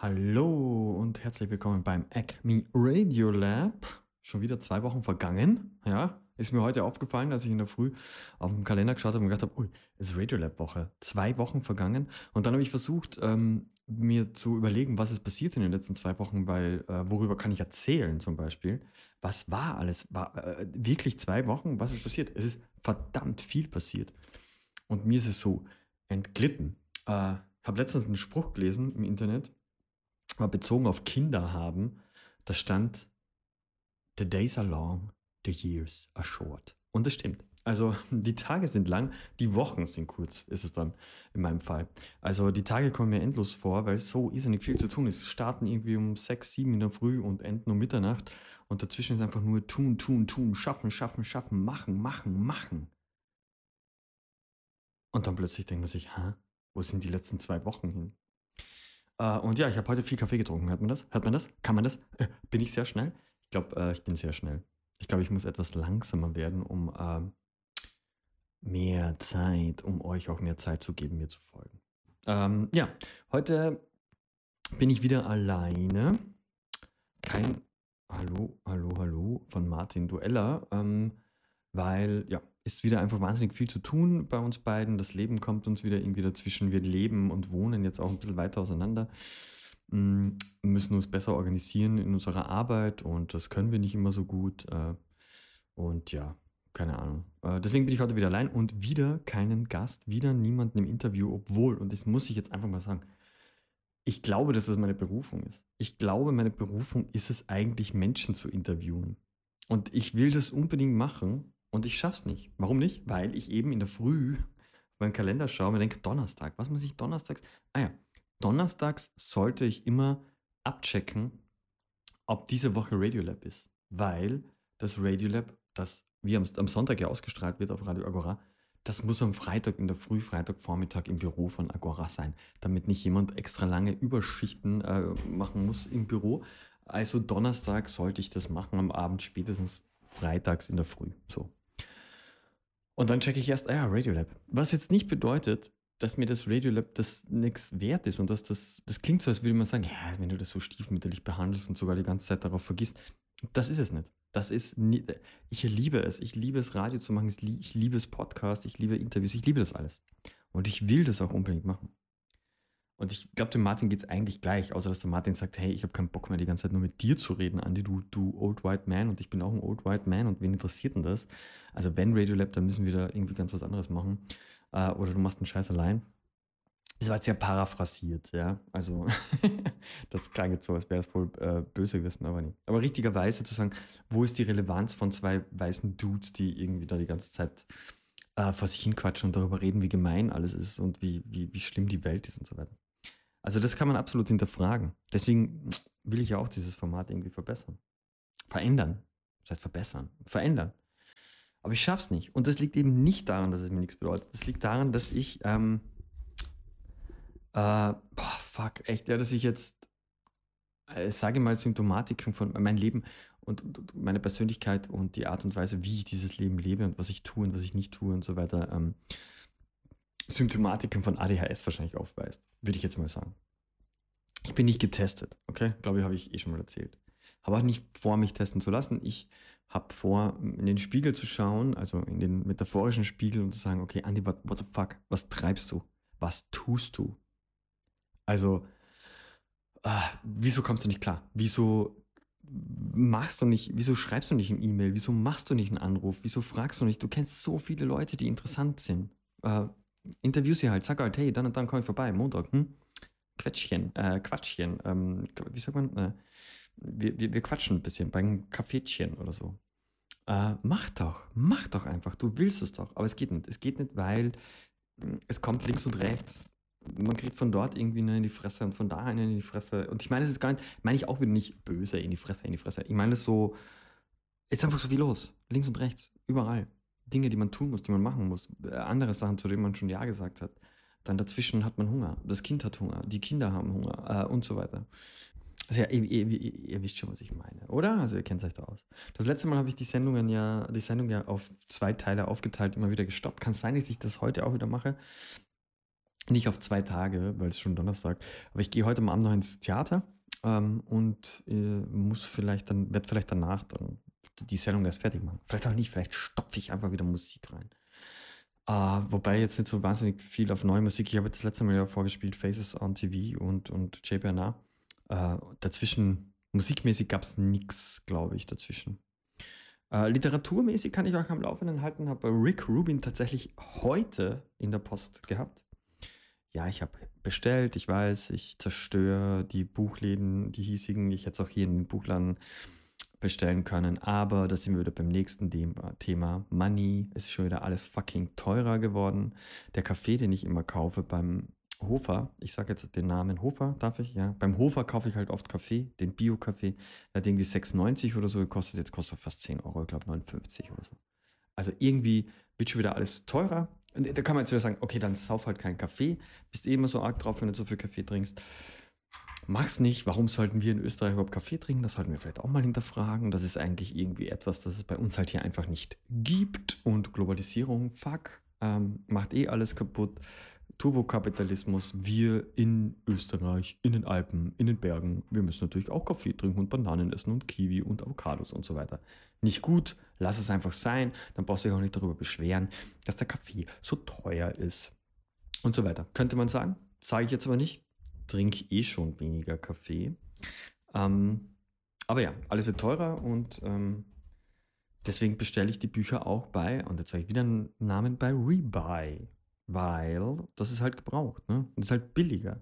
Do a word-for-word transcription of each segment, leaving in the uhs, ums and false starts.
Hallo und herzlich willkommen beim Acme Radio Lab. Schon wieder zwei Wochen vergangen. Ja, ist mir heute aufgefallen, als ich in der Früh auf den Kalender geschaut habe und gedacht habe, ui, es ist Radio Lab Woche. Zwei Wochen vergangen. Und dann habe ich versucht, ähm, mir zu überlegen, was ist passiert in den letzten zwei Wochen, weil äh, worüber kann ich erzählen zum Beispiel. Was war alles? War äh, wirklich zwei Wochen? Was ist passiert? Es ist verdammt viel passiert. Und mir ist es so entglitten. Äh, Ich habe letztens einen Spruch gelesen im Internet, war bezogen auf Kinder haben, da stand, the days are long, the years are short. Und das stimmt. Also die Tage sind lang, die Wochen sind kurz, ist es dann in meinem Fall. Also die Tage kommen mir endlos vor, weil so irrsinnig viel zu tun ist. Starten irgendwie um sechs, sieben in der Früh und enden um Mitternacht. Und dazwischen ist einfach nur tun, tun, tun, schaffen, schaffen, schaffen, machen, machen, machen. Und dann plötzlich denkt man sich, hä, wo sind die letzten zwei Wochen hin? Äh, und ja, ich habe heute viel Kaffee getrunken. Hört man das? Hört man das? Kann man das? Äh, bin ich sehr schnell? Ich glaube, äh, ich bin sehr schnell. Ich glaube, ich muss etwas langsamer werden, um ähm, mehr Zeit, um euch auch mehr Zeit zu geben, mir zu folgen. Ähm, ja, heute bin ich wieder alleine. Kein Hallo, hallo, hallo von Martin Dueller, ähm, weil ja, ist wieder einfach wahnsinnig viel zu tun bei uns beiden. Das Leben kommt uns wieder irgendwie dazwischen. Wir leben und wohnen jetzt auch ein bisschen weiter auseinander, mm, müssen uns besser organisieren in unserer Arbeit und das können wir nicht immer so gut. Äh, und ja, keine Ahnung. Äh, deswegen bin ich heute wieder allein und wieder keinen Gast, wieder niemanden im Interview, obwohl, und das muss ich jetzt einfach mal sagen, ich glaube, dass es meine Berufung ist. Ich glaube, meine Berufung ist es eigentlich, Menschen zu interviewen. Und ich will das unbedingt machen und ich schaff's nicht. Warum nicht? Weil ich eben in der Früh auf meinen Kalender schaue und mir denke, Donnerstag, was muss ich donnerstags? Ah ja, donnerstags sollte ich immer abchecken, ob diese Woche Radiolab ist. Weil das Radiolab, das wie am, am Sonntag ja ausgestrahlt wird auf Radio Agora, das muss am Freitag in der Früh, Freitagvormittag im Büro von Agora sein, damit nicht jemand extra lange Überschichten äh, machen muss im Büro. Also Donnerstag sollte ich das machen, am Abend spätestens freitags in der Früh. So. Und dann checke ich erst, ah ja, Radiolab. Was jetzt nicht bedeutet, dass mir das Radiolab das nichts wert ist und dass das, das klingt so, als würde man sagen, ja, wenn du das so stiefmütterlich behandelst und sogar die ganze Zeit darauf vergisst, das ist es nicht. Das ist nie, ich liebe es. Ich liebe es, Radio zu machen. Ich liebe es, Podcast. Ich liebe Interviews. Ich liebe das alles. Und ich will das auch unbedingt machen. Und ich glaube, dem Martin geht es eigentlich gleich, außer dass der Martin sagt, hey, ich habe keinen Bock mehr, die ganze Zeit nur mit dir zu reden, Andi, du, du Old White Man und ich bin auch ein Old White Man und wen interessiert denn das? Also wenn Radiolab, dann müssen wir da irgendwie ganz was anderes machen. Äh, oder du machst einen Scheiß allein. Das war jetzt ja paraphrasiert, ja. Also, das klang jetzt so, als wäre es voll äh, böse gewesen, aber nicht. Aber richtigerweise zu sagen, wo ist die Relevanz von zwei weißen Dudes, die irgendwie da die ganze Zeit äh, vor sich hinquatschen und darüber reden, wie gemein alles ist und wie, wie, wie schlimm die Welt ist und so weiter. Also, das kann man absolut hinterfragen. Deswegen will ich ja auch dieses Format irgendwie verbessern. Verändern. Das heißt verbessern. Verändern. Aber ich schaff's nicht. Und das liegt eben nicht daran, dass es mir nichts bedeutet. Das liegt daran, dass ich, ähm, äh, boah, fuck, echt, ja, dass ich jetzt, äh, sage mal, Symptomatiken von meinem Leben und, und, und meine Persönlichkeit und die Art und Weise, wie ich dieses Leben lebe und was ich tue und was ich nicht tue und so weiter, ähm, Symptomatiken von A D H S wahrscheinlich aufweist, würde ich jetzt mal sagen. Ich bin nicht getestet, okay? Glaube ich, habe ich eh schon mal erzählt. Habe auch nicht vor, mich testen zu lassen. Ich habe vor, in den Spiegel zu schauen, also in den metaphorischen Spiegel und zu sagen, okay, Andi, what, what the fuck, was treibst du? Was tust du? Also, ah, wieso kommst du nicht klar? Wieso machst du nicht, wieso schreibst du nicht eine E-Mail? Wieso machst du nicht einen Anruf? Wieso fragst du nicht? Du kennst so viele Leute, die interessant sind. Äh, interview sie halt, sag halt, hey, dann und dann komme ich vorbei, Montag, hm? Quetschchen, äh, Quatschchen, ähm, wie sagt man? Äh, wir, wir, wir quatschen ein bisschen beim Kaffeetchen oder so. Äh, mach doch, mach doch einfach, du willst es doch. Aber es geht nicht. Es geht nicht, weil mh, es kommt links und rechts. Man kriegt von dort irgendwie eine in die Fresse und von da eine in die Fresse. Und ich meine, es ist gar nicht, meine ich auch wieder nicht böse in die Fresse, in die Fresse. Ich meine es so, es ist einfach so viel los. Links und rechts, überall. Dinge, die man tun muss, die man machen muss. Äh, Andere Sachen, zu denen man schon Ja gesagt hat. Dann dazwischen hat man Hunger. Das Kind hat Hunger. Die Kinder haben Hunger äh, und so weiter. Also ja, ihr, ihr, ihr, ihr wisst schon, was ich meine, oder? Also ihr kennt euch da aus. Das letzte Mal habe ich die Sendungen ja, die Sendung ja auf zwei Teile aufgeteilt, immer wieder gestoppt. Kann es sein, dass ich das heute auch wieder mache? Nicht auf zwei Tage, weil es schon Donnerstag. Aber ich gehe heute am Abend noch ins Theater ähm, und äh, muss vielleicht dann, werde vielleicht danach dann die Sendung erst fertig machen. Vielleicht auch nicht, vielleicht stopfe ich einfach wieder Musik rein. Äh, wobei jetzt nicht so wahnsinnig viel auf neue Musik. Ich habe jetzt das letzte Mal ja vorgespielt, Faces on T V und, und J B N A. Äh, dazwischen, musikmäßig gab es nichts, glaube ich, dazwischen. Äh, literaturmäßig kann ich euch am Laufenden halten, habe Rick Rubin tatsächlich heute in der Post gehabt. Ja, ich habe bestellt, ich weiß, ich zerstöre die Buchläden, die hiesigen. Ich hätte es auch hier in den Buchladen bestellen können, aber da sind wir wieder beim nächsten Thema. Money, es ist schon wieder alles fucking teurer geworden. Der Kaffee, den ich immer kaufe beim Hofer, ich sage jetzt den Namen Hofer, darf ich? Ja, beim Hofer kaufe ich halt oft Kaffee, den Bio-Kaffee. Der hat irgendwie sechs neunzig oder so gekostet, jetzt kostet er fast zehn Euro, ich glaube neunundfünfzig oder so. Also irgendwie wird schon wieder alles teurer. Und da kann man jetzt wieder sagen, okay, dann sauf halt keinen Kaffee. Bist eh immer so arg drauf, wenn du so viel Kaffee trinkst. Mach's nicht. Warum sollten wir in Österreich überhaupt Kaffee trinken? Das sollten wir vielleicht auch mal hinterfragen. Das ist eigentlich irgendwie etwas, das es bei uns halt hier einfach nicht gibt. Und Globalisierung, fuck, ähm, macht eh alles kaputt. Turbokapitalismus, wir in Österreich, in den Alpen, in den Bergen, wir müssen natürlich auch Kaffee trinken und Bananen essen und Kiwi und Avocados und so weiter. Nicht gut, lass es einfach sein, dann brauchst du dich auch nicht darüber beschweren, dass der Kaffee so teuer ist und so weiter. Könnte man sagen, sage ich jetzt aber nicht, trinke eh schon weniger Kaffee. Ähm, aber ja, alles wird teurer und ähm, deswegen bestelle ich die Bücher auch bei, und jetzt sage ich wieder einen Namen, bei Rebuy. Weil das ist halt gebraucht, ne? Und das ist halt billiger.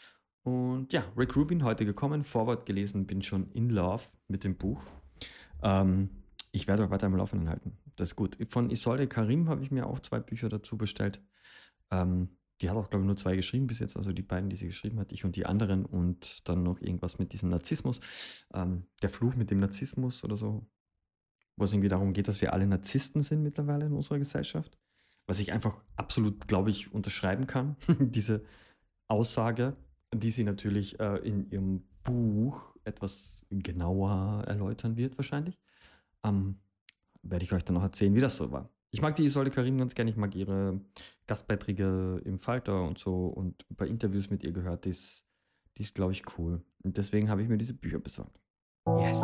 Und ja, Rick Rubin heute gekommen, Vorwort gelesen, bin schon in love mit dem Buch. Ähm, ich werde auch weiter am Laufenden halten. Das ist gut. Von Isolde Karim habe ich mir auch zwei Bücher dazu bestellt. Ähm, die hat auch, glaube ich, nur zwei geschrieben bis jetzt, also die beiden, die sie geschrieben hat, ich und die anderen, und dann noch irgendwas mit diesem Narzissmus. Ähm, der Fluch mit dem Narzissmus oder so, wo es irgendwie darum geht, dass wir alle Narzissten sind mittlerweile in unserer Gesellschaft. Was ich einfach absolut, glaube ich, unterschreiben kann. Diese Aussage, die sie natürlich äh, in ihrem Buch etwas genauer erläutern wird, wahrscheinlich. Ähm, Werde ich euch dann noch erzählen, wie das so war. Ich mag die Isolde Karim ganz gerne. Ich mag ihre Gastbeiträge im Falter und so und ein paar Interviews mit ihr gehört. Die ist, die ist glaube ich, cool. Und deswegen habe ich mir diese Bücher besorgt. Yes!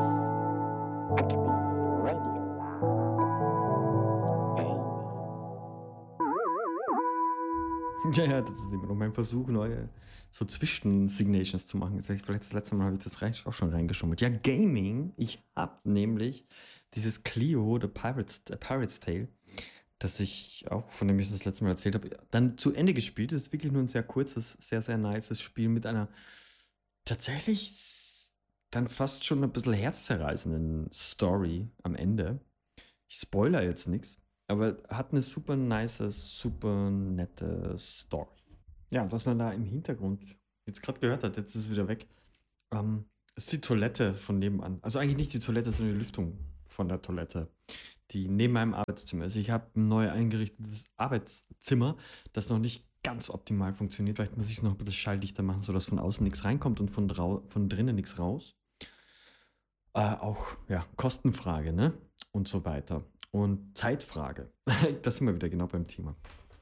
Ja, ja, das ist immer noch mein Versuch, neue so Zwischensignations zu machen. Jetzt hab ich, vielleicht das letzte Mal habe ich das rein, auch schon reingeschummelt. Ja, Gaming. Ich habe nämlich dieses Clio, The Pirate's, The Pirate's Tale, das ich auch, von dem ich das letzte Mal erzählt habe, dann zu Ende gespielt. Das ist wirklich nur ein sehr kurzes, sehr, sehr nices Spiel mit einer tatsächlich s- dann fast schon ein bisschen herzzerreißenden Story am Ende. Ich spoiler jetzt nichts, aber hat eine super nice, super nette Story. Ja, was man da im Hintergrund jetzt gerade gehört hat, jetzt ist es wieder weg, ähm, ist die Toilette von nebenan. Also eigentlich nicht die Toilette, sondern die Lüftung von der Toilette, die neben meinem Arbeitszimmer ist. Ich habe ein neu eingerichtetes Arbeitszimmer, das noch nicht ganz optimal funktioniert. Vielleicht muss ich es noch ein bisschen schalldichter machen, sodass von außen nichts reinkommt und von, drau von drinnen nichts raus. Äh, auch, ja, Kostenfrage, ne? Und so weiter. Und Zeitfrage. Da sind wir wieder genau beim Thema.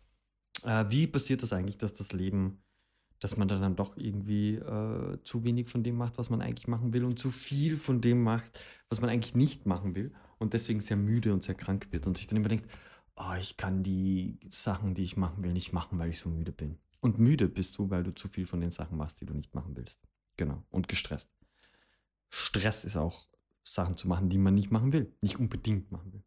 Äh, wie passiert das eigentlich, dass das Leben, dass man dann doch irgendwie äh, zu wenig von dem macht, was man eigentlich machen will, und zu viel von dem macht, was man eigentlich nicht machen will, und deswegen sehr müde und sehr krank wird und sich dann immer denkt, oh, ich kann die Sachen, die ich machen will, nicht machen, weil ich so müde bin. Und müde bist du, weil du zu viel von den Sachen machst, die du nicht machen willst. Genau. Und gestresst. Stress ist auch Sachen zu machen, die man nicht machen will, nicht unbedingt machen will.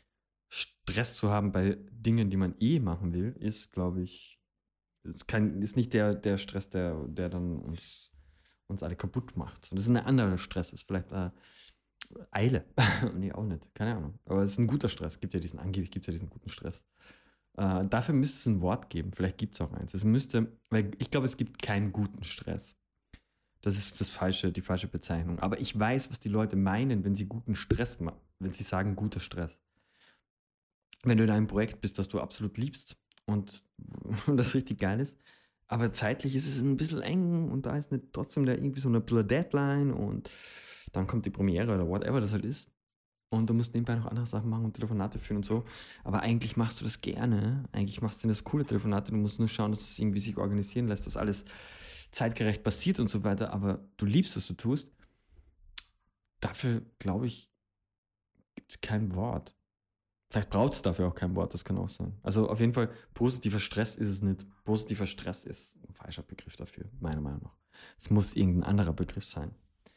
Stress zu haben bei Dingen, die man eh machen will, ist, glaube ich, ist, kein, ist nicht der, der Stress, der, der dann uns, uns alle kaputt macht. Das ist ein anderer Stress, ist vielleicht äh, Eile. Nee, auch nicht. Keine Ahnung. Aber es ist ein guter Stress. Gibt ja diesen, angeblich gibt es ja diesen guten Stress. Äh, dafür müsste es ein Wort geben. Vielleicht gibt es auch eins. Es müsste, weil ich glaube, es gibt keinen guten Stress. Das ist das falsche, die falsche Bezeichnung. Aber ich weiß, was die Leute meinen, wenn sie guten Stress machen, wenn sie sagen guter Stress. Wenn du in einem Projekt bist, das du absolut liebst und, und das richtig geil ist, aber zeitlich ist es ein bisschen eng und da ist nicht trotzdem da irgendwie so eine bisschen Deadline und dann kommt die Premiere oder whatever das halt ist. und du musst nebenbei noch andere Sachen machen und Telefonate führen und so. Aber eigentlich machst du das gerne. Eigentlich machst du das coole Telefonate. Du musst nur schauen, dass es irgendwie sich organisieren lässt, dass alles zeitgerecht passiert und so weiter. Aber du liebst, was du tust. Dafür, glaube ich, gibt es kein Wort. Vielleicht braucht es dafür auch kein Wort, das kann auch sein. Also auf jeden Fall, positiver Stress ist es nicht. Positiver Stress ist ein falscher Begriff dafür, meiner Meinung nach. Es muss irgendein anderer Begriff sein.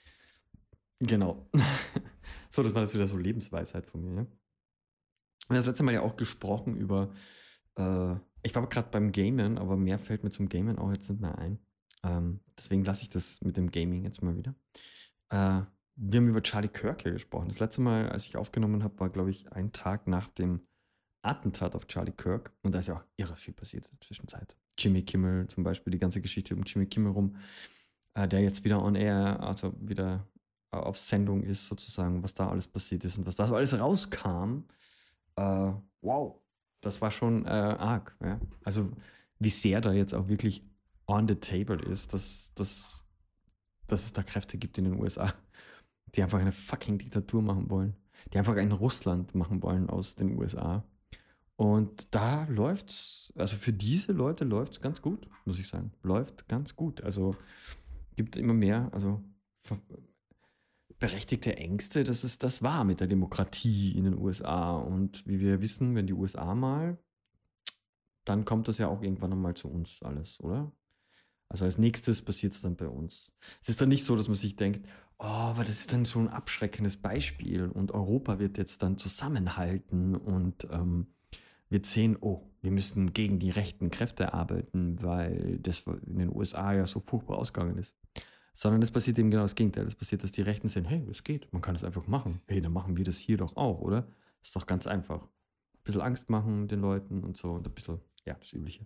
Genau. So, das war jetzt wieder so Lebensweisheit von mir. Ja? Wir haben das letzte Mal ja auch gesprochen über, äh, ich war gerade beim Gamen, aber mehr fällt mir zum Gamen auch jetzt nicht mehr ein. Ähm, deswegen lasse ich das mit dem Gaming jetzt mal wieder. Äh, wir haben über Charlie Kirk hier gesprochen. Das letzte Mal, als ich aufgenommen habe, war, glaube ich, ein Tag nach dem Attentat auf Charlie Kirk. Und da ist ja auch irre viel passiert in der Zwischenzeit. Jimmy Kimmel zum Beispiel, die ganze Geschichte um Jimmy Kimmel rum, äh, der jetzt wieder on air, also wieder äh, auf Sendung ist sozusagen, was da alles passiert ist und was da so alles rauskam. Äh, wow, das war schon äh, arg. Ja? Also wie sehr da jetzt auch wirklich on the table ist, dass, dass, dass es da Kräfte gibt in den U S A, die einfach eine fucking Diktatur machen wollen, die einfach ein Russland machen wollen aus den U S A. Und da läuft's, also für diese Leute läuft es ganz gut, muss ich sagen. Läuft ganz gut. Also gibt immer mehr, also ver- berechtigte Ängste, dass es das war mit der Demokratie in den U S A. Und wie wir wissen, wenn die U S A mal, dann kommt das ja auch irgendwann nochmal zu uns alles, oder? Also als nächstes passiert es dann bei uns. Es ist dann nicht so, dass man sich denkt, oh, aber das ist dann so ein abschreckendes Beispiel und Europa wird jetzt dann zusammenhalten und ähm, wird sehen, oh, wir müssen gegen die rechten Kräfte arbeiten, weil das in den U S A ja so furchtbar ausgegangen ist. Sondern es passiert eben genau das Gegenteil. Es passiert, dass die Rechten sehen, hey, es geht, man kann es einfach machen. Hey, dann machen wir das hier doch auch, oder? Ist doch ganz einfach. Ein bisschen Angst machen den Leuten und so und ein bisschen, ja, das Übliche.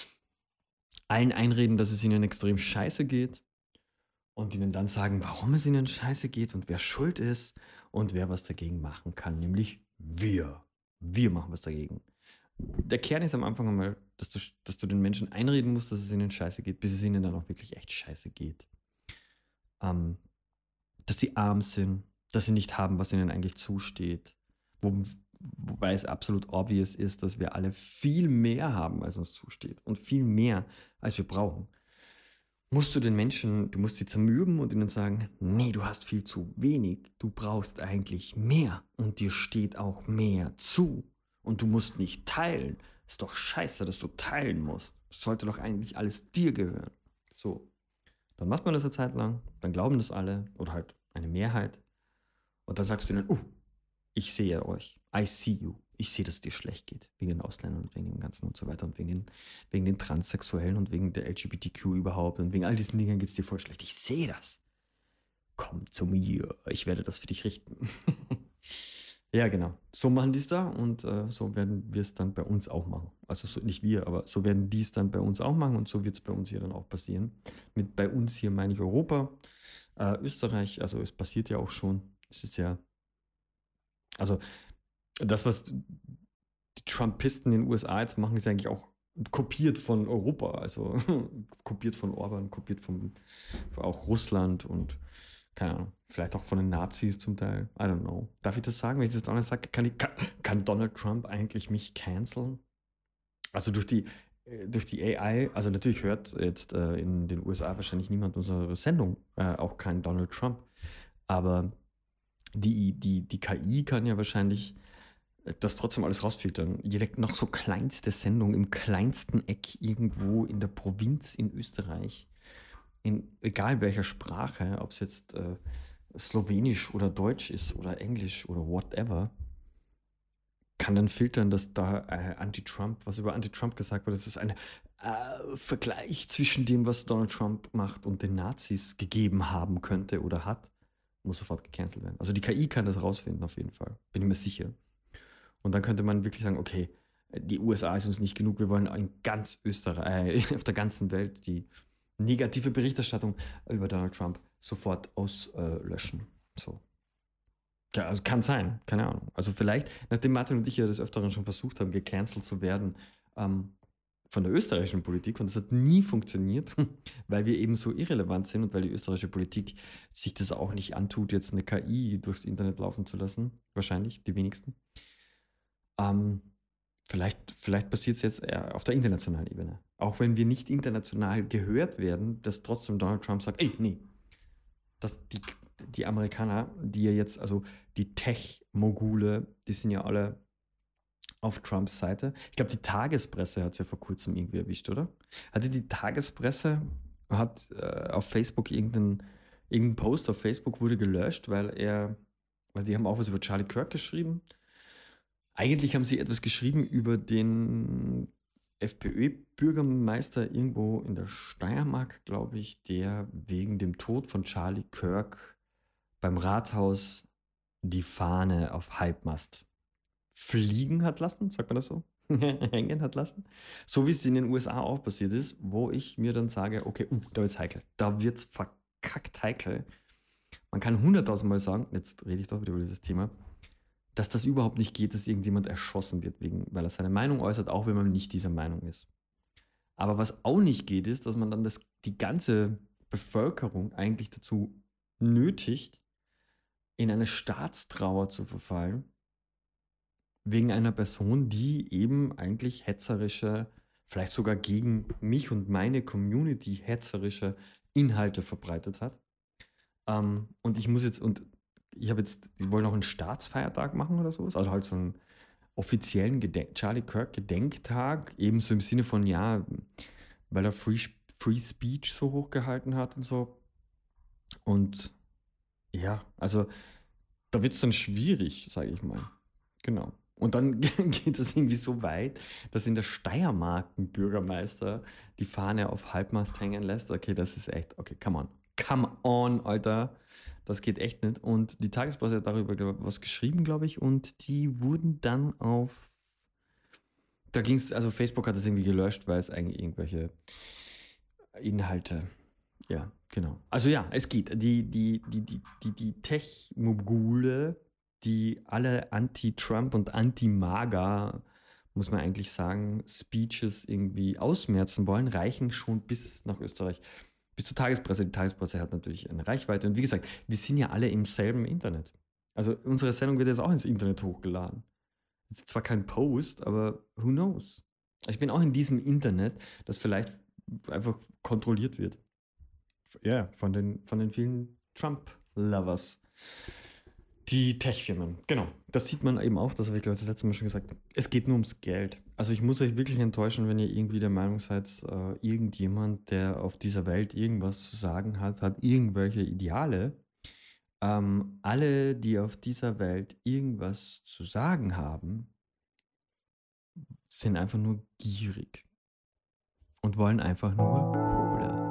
Allen einreden, dass es ihnen extrem scheiße geht und ihnen dann sagen, warum es ihnen scheiße geht und wer schuld ist und wer was dagegen machen kann, nämlich wir. Wir machen was dagegen. Der Kern ist am Anfang einmal, dass du, dass du den Menschen einreden musst, dass es ihnen scheiße geht, bis es ihnen dann auch wirklich echt scheiße geht. Ähm, dass sie arm sind, dass sie nicht haben, was ihnen eigentlich zusteht. Wo, wobei es absolut obvious ist, dass wir alle viel mehr haben, als uns zusteht und viel mehr, als wir brauchen. Musst du den Menschen, du musst sie zermürben und ihnen sagen, nee, du hast viel zu wenig, du brauchst eigentlich mehr und dir steht auch mehr zu und du musst nicht teilen. Ist doch scheiße, dass du teilen musst. Es sollte doch eigentlich alles dir gehören. So, dann macht man das eine Zeit lang, dann glauben das alle oder halt eine Mehrheit und dann sagst du ihnen, oh, ich sehe euch, I see you. Ich sehe, dass es dir schlecht geht, wegen den Ausländern und wegen dem Ganzen und so weiter und wegen den, wegen den Transsexuellen und wegen der L G B T Q überhaupt und wegen all diesen Dingen geht es dir voll schlecht. Ich sehe das. Komm zu mir, ich werde das für dich richten. Ja, genau. So machen die es da und äh, so werden wir es dann bei uns auch machen. Also so, nicht wir, aber so werden die es dann bei uns auch machen und so wird es bei uns hier dann auch passieren. Mit bei uns hier meine ich Europa, äh, Österreich, also es passiert ja auch schon. Es ist ja, also das, was die Trumpisten in den U S A jetzt machen, ist eigentlich auch kopiert von Europa, also kopiert von Orban, kopiert von, von auch Russland und keine Ahnung, vielleicht auch von den Nazis zum Teil. I don't know. Darf ich das sagen, wenn ich das jetzt auch nicht sage? Kann, ich, kann, kann Donald Trump eigentlich mich canceln? Also durch die, äh, durch die A I, also natürlich hört jetzt äh, in den U S A wahrscheinlich niemand unsere Sendung, äh, auch kein Donald Trump, aber die, die, die K I kann ja wahrscheinlich das trotzdem alles rausfiltern. Jede noch so kleinste Sendung im kleinsten Eck irgendwo in der Provinz in Österreich, in egal welcher Sprache, ob es jetzt äh, Slowenisch oder Deutsch ist oder Englisch oder whatever, kann dann filtern, dass da äh, Anti-Trump, was über Anti-Trump gesagt wird, dass es einen äh, Vergleich zwischen dem, was Donald Trump macht und den Nazis gegeben haben könnte oder hat, muss sofort gecancelt werden. Also die K I kann das rausfinden auf jeden Fall, bin ich mir sicher. Und dann könnte man wirklich sagen, okay, die U S A ist uns nicht genug, wir wollen in ganz Österreich, äh, auf der ganzen Welt die negative Berichterstattung über Donald Trump sofort auslöschen. Äh, so. Ja, also kann sein, keine Ahnung. Also vielleicht, nachdem Martin und ich ja des Öfteren schon versucht haben, gecancelt zu werden, ähm, von der österreichischen Politik und das hat nie funktioniert, weil wir eben so irrelevant sind und weil die österreichische Politik sich das auch nicht antut, jetzt eine K I durchs Internet laufen zu lassen. Wahrscheinlich, die wenigsten. Ähm, vielleicht vielleicht passiert es jetzt eher auf der internationalen Ebene. Auch wenn wir nicht international gehört werden, dass trotzdem Donald Trump sagt, ey, nee, dass die, die Amerikaner, die ja jetzt, also die Tech-Mogule, die sind ja alle auf Trumps Seite. Ich glaube, die Tagespresse hat es ja vor kurzem irgendwie erwischt, oder? Hatte die Tagespresse, hat äh, auf Facebook irgendein, irgendein Post auf Facebook wurde gelöscht, weil er, weil die haben auch was über Charlie Kirk geschrieben. Eigentlich haben sie etwas geschrieben über den FPÖ-Bürgermeister irgendwo in der Steiermark, glaube ich, der wegen dem Tod von Charlie Kirk beim Rathaus die Fahne auf Halbmast fliegen hat lassen, sagt man das so? Hängen hat lassen. So wie es in den U S A auch passiert ist, wo ich mir dann sage, okay, uh, da wird's heikel. Da wird's verkackt heikel. Man kann hunderttausend Mal sagen, jetzt rede ich doch wieder über dieses Thema, dass das überhaupt nicht geht, dass irgendjemand erschossen wird, wegen, weil er seine Meinung äußert, auch wenn man nicht dieser Meinung ist. Aber was auch nicht geht, ist, dass man dann das, die ganze Bevölkerung eigentlich dazu nötigt, in eine Staatstrauer zu verfallen, wegen einer Person, die eben eigentlich hetzerische, vielleicht sogar gegen mich und meine Community hetzerische Inhalte verbreitet hat. Ähm, und ich muss jetzt, und ich habe jetzt, die wollen auch einen Staatsfeiertag machen oder sowas, also halt so einen offiziellen Gedenk Charlie Kirk Gedenktag, ebenso im Sinne von, ja, weil er Free, Free Speech so hochgehalten hat und so. Und ja, also da wird es dann schwierig, sage ich mal. Genau. Und dann geht es irgendwie so weit, dass in der Steiermark ein Bürgermeister die Fahne auf Halbmast hängen lässt. Okay, das ist echt, okay, come on. Come on, Alter. Das geht echt nicht. Und die Tagespresse hat darüber glaub, was geschrieben, glaube ich. Und die wurden dann auf. Da ging es, also Facebook hat das irgendwie gelöscht, weil es eigentlich irgendwelche Inhalte. Ja, genau. Also ja, es geht. Die, die, die, die, die, die Tech-Mogule, die alle Anti-Trump und Anti-MAGA, muss man eigentlich sagen, Speeches irgendwie ausmerzen wollen, reichen schon bis nach Österreich. Bis zur Tagespresse. Die Tagespresse hat natürlich eine Reichweite. Und wie gesagt, wir sind ja alle im selben Internet. Also unsere Sendung wird jetzt auch ins Internet hochgeladen. Ist zwar kein Post, aber who knows? Ich bin auch in diesem Internet, das vielleicht einfach kontrolliert wird. Ja, von den, von den vielen Trump-Lovers. Die Tech-Firmen, genau. Das sieht man eben auch, das habe ich glaube ich das letzte Mal schon gesagt. Es geht nur ums Geld. Also ich muss euch wirklich enttäuschen, wenn ihr irgendwie der Meinung seid, äh, irgendjemand, der auf dieser Welt irgendwas zu sagen hat, hat irgendwelche Ideale. Ähm, alle, die auf dieser Welt irgendwas zu sagen haben, sind einfach nur gierig und wollen einfach nur Kohle.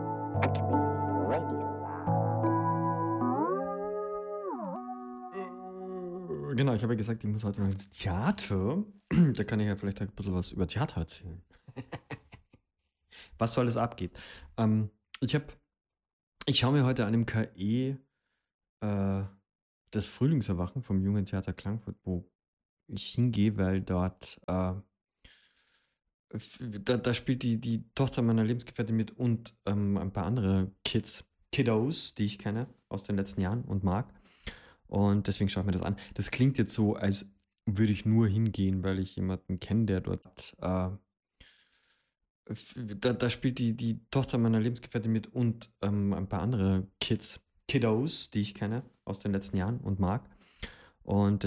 Genau, ich habe ja gesagt, ich muss heute noch ins Theater. Da kann ich ja vielleicht ein bisschen was über Theater erzählen. Was so alles abgeht. Ähm, ich habe, ich schaue mir heute an dem K E äh, das Frühlingserwachen vom Jungen Theater Klagenfurt, wo ich hingehe, weil dort äh, f- da, da spielt die, die Tochter meiner Lebensgefährtin mit und ähm, ein paar andere Kids, Kiddos, die ich kenne aus den letzten Jahren und mag. Und deswegen schaue ich mir das an. Das klingt jetzt so, als würde ich nur hingehen, weil ich jemanden kenne, der dort. Äh, f- da, da spielt die, die Tochter meiner Lebensgefährtin mit und ähm, ein paar andere Kids, Kiddos, die ich kenne aus den letzten Jahren und mag. Und